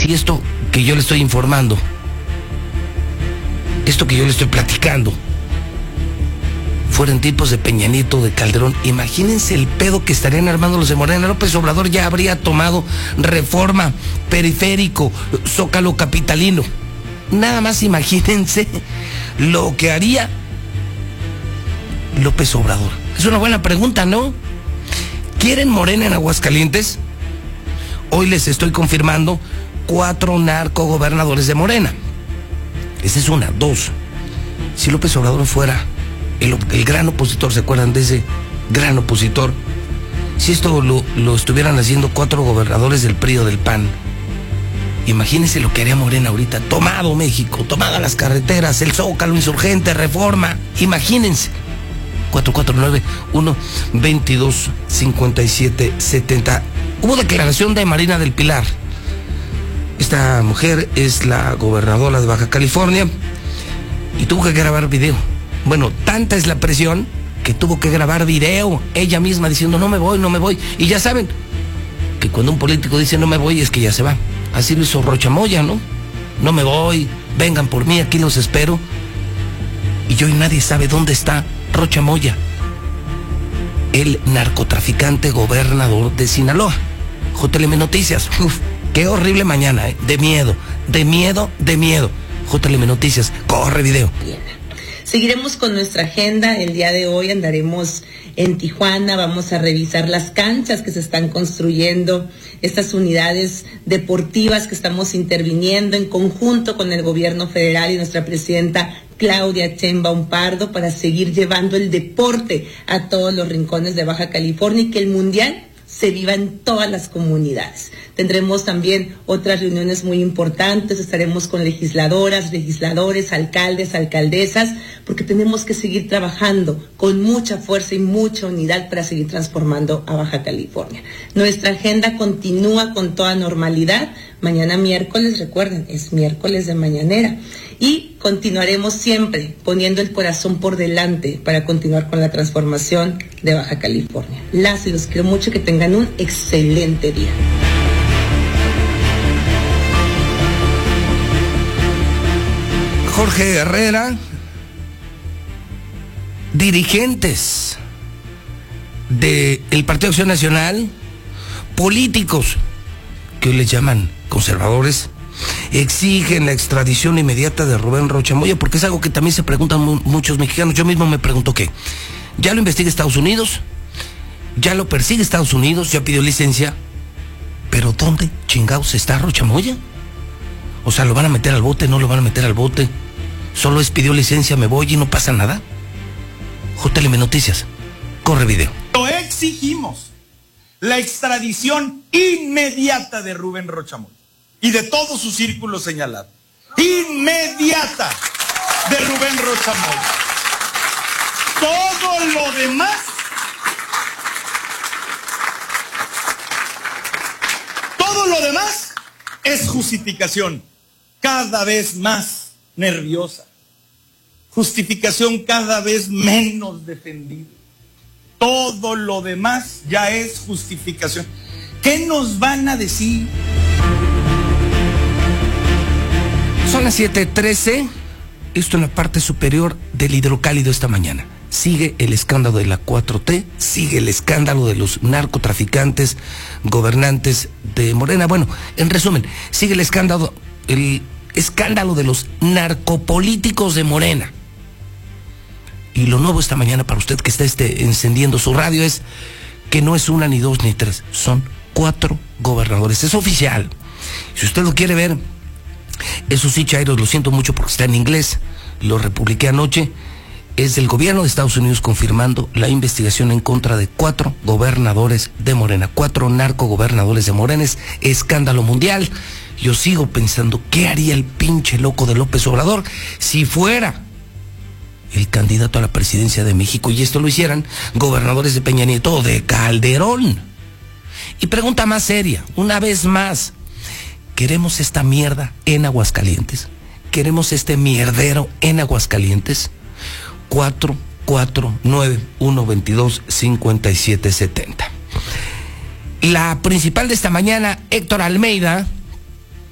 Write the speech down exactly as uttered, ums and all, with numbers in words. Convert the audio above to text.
si esto que yo le estoy informando, esto que yo le estoy platicando, fueran tipos de Peña Nieto, de Calderón, imagínense el pedo que estarían armando los de Morena. López Obrador ya habría tomado Reforma, Periférico, Zócalo capitalino. Nada más imagínense lo que haría López Obrador. Es una buena pregunta, ¿no? ¿Quieren Morena en Aguascalientes? Hoy les estoy confirmando cuatro narcogobernadores de Morena. Esa es una. Dos, si López Obrador fuera el, el gran opositor, ¿se acuerdan de ese gran opositor? Si esto lo, lo estuvieran haciendo cuatro gobernadores del P R I o del P A N, imagínense lo que haría Morena ahorita. Tomado México, tomada las carreteras, el Zócalo, Insurgente, Reforma. Imagínense. cuatro cuatro nueve, uno, veintidós, cincuenta y siete, setenta. Hubo declaración de Marina del Pilar. Esta mujer es la gobernadora de Baja California y tuvo que grabar video. Bueno, tanta es la presión que tuvo que grabar video ella misma diciendo no me voy, no me voy. Y ya saben que cuando un político dice no me voy es que ya se va. Así lo hizo Rocha Moya, ¿no? No me voy, vengan por mí, aquí los espero. Y hoy nadie sabe dónde está Rocha Moya, el narcotraficante gobernador de Sinaloa. J L M Noticias. Uf, qué horrible mañana, ¿eh? De miedo, de miedo, de miedo. J L M Noticias, corre video. Seguiremos con nuestra agenda. El día de hoy andaremos en Tijuana, vamos a revisar las canchas que se están construyendo, estas unidades deportivas que estamos interviniendo en conjunto con el gobierno federal y nuestra presidenta Claudia Sheinbaum Pardo para seguir llevando el deporte a todos los rincones de Baja California y que el mundial se viva en todas las comunidades. Tendremos también otras reuniones muy importantes, estaremos con legisladoras, legisladores, alcaldes, alcaldesas, porque tenemos que seguir trabajando con mucha fuerza y mucha unidad para seguir transformando a Baja California. Nuestra agenda continúa con toda normalidad. Mañana miércoles, recuerden, es miércoles de mañanera. Y continuaremos siempre poniendo el corazón por delante para continuar con la transformación de Baja California. Las y los quiero mucho, que tengan un excelente día. Jorge Herrera, dirigentes del Partido Acción Nacional, políticos que hoy les llaman conservadores, exigen la extradición inmediata de Rubén Rocha Moya, porque es algo que también se preguntan mu- muchos mexicanos. Yo mismo me pregunto qué. ¿Ya lo investiga Estados Unidos? ¿Ya lo persigue Estados Unidos? ¿Ya pidió licencia? ¿Pero dónde chingados está Rocha Moya? O sea, ¿lo van a meter al bote? ¿No lo van a meter al bote? ¿Solo es pidió licencia, me voy y no pasa nada? J L M Noticias, corre video. Lo exigimos, la extradición inmediata de Rubén Rocha Moya y de todo su círculo señalado. Inmediata de Rubén Rocha Moya. Todo lo demás, todo lo demás es justificación cada vez más nerviosa, justificación cada vez menos defendida. Todo lo demás ya es justificación. ¿Qué nos van a decir? Son las siete trece, esto en la parte superior del Hidrocálido esta mañana. Sigue el escándalo de la cuatro T, sigue el escándalo de los narcotraficantes, gobernantes de Morena. Bueno, en resumen, sigue el escándalo, el escándalo de los narcopolíticos de Morena. Y lo nuevo esta mañana para usted que está este, encendiendo su radio es que no es una, ni dos, ni tres, son cuatro gobernadores. Es oficial. Si usted lo quiere ver, eso sí, Chairos, lo siento mucho porque está en inglés, lo republiqué anoche. Es del gobierno de Estados Unidos confirmando la investigación en contra de cuatro gobernadores de Morena, cuatro narcogobernadores de Morena. Es escándalo mundial. Yo sigo pensando, ¿qué haría el pinche loco de López Obrador si fuera el candidato a la presidencia de México y esto lo hicieran gobernadores de Peña Nieto o de Calderón? Y pregunta más seria, una vez más, ¿queremos esta mierda en Aguascalientes? ¿Queremos este mierdero en Aguascalientes? cuatro cuatro nueve uno veintidós cincuenta y siete setenta. La principal de esta mañana, Héctor Almeida,